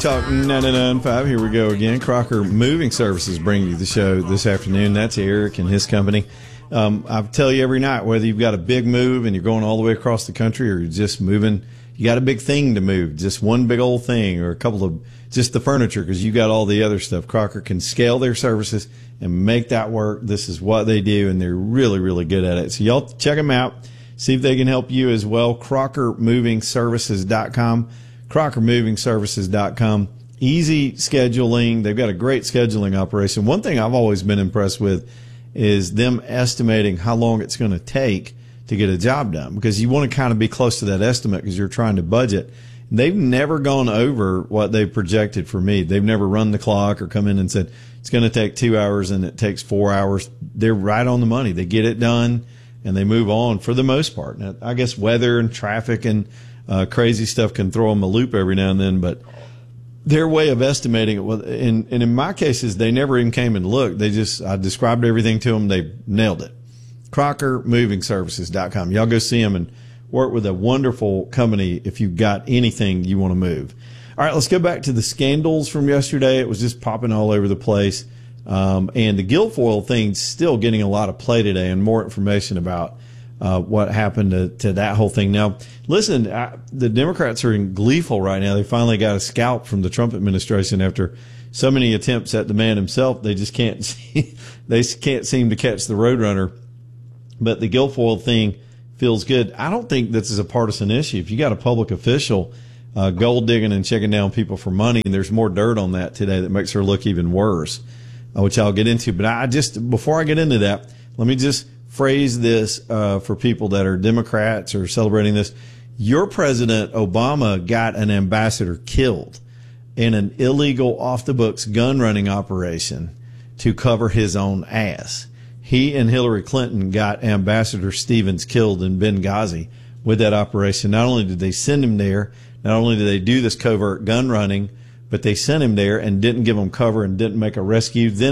Talk 99.5. Here we go again. Crocker Moving Services bring you the show this afternoon. That's Eric and his company. I tell you every night, whether you've got a big move and you're going all the way across the country or you're just moving, you got a big thing to move, just one big old thing or a couple of just the furniture because you got all the other stuff. Crocker can scale their services and make that work. This is what they do, and they're really, really good at it. So y'all check them out. See if they can help you as well. CrockerMovingServices.com. CrockerMovingServices.com. Easy scheduling. They've got a great scheduling operation. One thing I've always been impressed with is them estimating how long it's going to take to get a job done, because you want to kind of be close to that estimate because you're trying to budget. They've never gone over what they've projected for me. They've never run the clock or come in and said it's going to take 2 hours and it takes 4 hours. They're right on the money. They get it done and they move on for the most part. Now, I guess weather and traffic and crazy stuff can throw them a loop every now and then, but their way of estimating it, and in my cases, they never even came and looked. I described everything to them. They nailed it. CrockerMovingServices.com. Y'all go see them and work with a wonderful company if you've got anything you want to move. All right, let's go back to the scandals from yesterday. It was just popping all over the place. And the Guilfoyle thing's still getting a lot of play today, and more information about what happened to that whole thing. Now, listen, the Democrats are in gleeful right now. They finally got a scalp from the Trump administration after so many attempts at the man himself. They just can't seem to catch the Roadrunner. But the Guilfoyle thing feels good. I don't think this is a partisan issue. If you got a public official gold digging and checking down people for money, and there's more dirt on that today that makes her look even worse, which I'll get into. But before I get into that, let me just phrase this for people that are Democrats or celebrating this. Your President Obama got an ambassador killed in an illegal off-the-books gun running operation to cover his own ass. He and Hillary Clinton got Ambassador Stevens killed in Benghazi with that operation. Not only did they send him there, not only did they do this covert gun running, but they sent him there and didn't give him cover and didn't make a rescue. Then